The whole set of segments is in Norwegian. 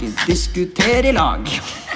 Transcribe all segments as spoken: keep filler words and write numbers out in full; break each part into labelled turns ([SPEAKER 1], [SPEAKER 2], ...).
[SPEAKER 1] diskutere i lag.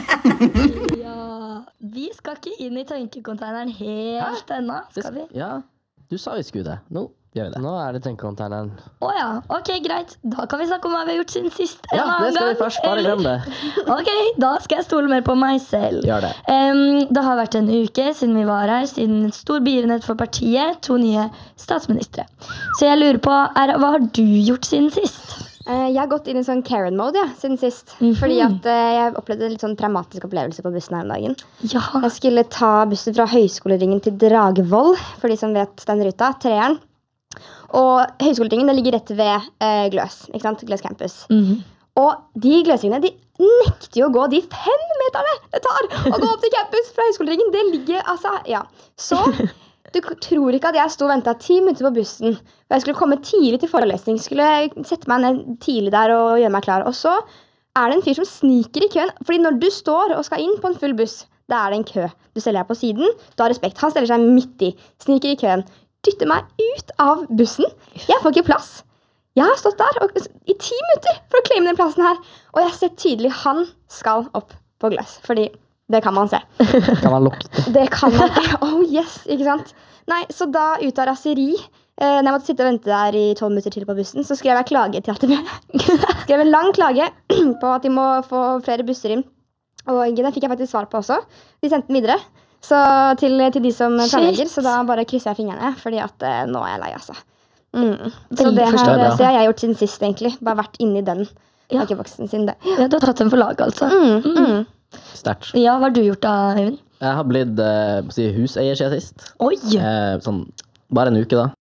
[SPEAKER 2] Ja, vi skal ikke inn i tenkekonteineren helt ennå, skal vi?
[SPEAKER 3] Ja, du sa vi skulle det. Nå gjør vi det.
[SPEAKER 4] Nå er det tenkekonteineren.
[SPEAKER 2] Åja, ok, greit. Da kan vi snakke om hva vi har gjort siden sist. en
[SPEAKER 4] Ja, det
[SPEAKER 2] annen
[SPEAKER 4] skal vi
[SPEAKER 2] gang,
[SPEAKER 4] først. Bare
[SPEAKER 2] eller?
[SPEAKER 4] glem det.
[SPEAKER 2] Ok, da skal jeg stole mer på meg selv.
[SPEAKER 4] Gjør det.
[SPEAKER 2] Em, det har vært en uke siden vi var her, siden en stor begivenhet for partiet, to nye statsministre. Så jeg lurer på, er, hva har du gjort siden sist?
[SPEAKER 5] Eh, Jeg har gått inn i sånn Karen-mode ja, siden sist.
[SPEAKER 2] Mhm.
[SPEAKER 5] Fordi at eh, jeg opplevde en litt sånn traumatisk opplevelse på bussen her om dagen.
[SPEAKER 2] Ja,
[SPEAKER 5] Jeg skulle ta bussen fra Høyskoleringen til Dragvoll, for de som vet den ruta, treeren. Og Høyskoleringen det ligger rett ved eh, Gløs, ikke sant? Gløs campus.
[SPEAKER 2] Mhm.
[SPEAKER 5] Og de gløsingene, de nekter jo å gå de fem meterne det tar å gå opp til campus fra Høyskoleringen. Det ligger, altså, ja. Så, du k- tror ikke at jeg sto og ventet ti minutter på bussen, og jeg skulle komme tidlig til forelesning, skulle sette meg ned tidlig der og gjøre meg klar. Og så er det en fyr som sniker i køen, fordi når du står og skal inn på en full buss, da er det en kø. Du steller deg på siden, du har respekt. Han steller seg midt i, sniker i køen, dytter meg ut av bussen. Jeg får ikke plass. Jeg har stått der og, i ti minutter for å claime den plassen her, og jeg har sett tydelig han skal opp på Gløs, fordi det kan man se.
[SPEAKER 4] Kan man lukte?
[SPEAKER 5] Det kan man ikke. Oh yes, ikke sant? Nei, så da ut av raseri, eh, når jeg måtte sitte og vente der i tolv minutter til på bussen, så skrev jeg klage til A T B. Skrev en lang klage på at de må få flere busser inn. Og det fikk jeg faktisk svar på også. De sendte den videre så til, til de som planlegger, så da bare krysser jeg fingrene, fordi at eh, nå er jeg lei, altså. Mm. Så
[SPEAKER 2] Veldig
[SPEAKER 5] det har,
[SPEAKER 4] forståelig, ja.
[SPEAKER 5] så det har jeg gjort siden sist, egentlig. Bare vært inni den
[SPEAKER 2] Ja.
[SPEAKER 5] tankeboksen sin det.
[SPEAKER 2] ja, du har tatt den for lag, altså.
[SPEAKER 5] Mm, mm.
[SPEAKER 4] Sterkt.
[SPEAKER 2] Ja, hva har du gjort da, Øyvind?
[SPEAKER 3] Jeg har blitt eh, si, huseier siden sist.
[SPEAKER 2] Oi!
[SPEAKER 3] Eh, sånn, bare en uke da.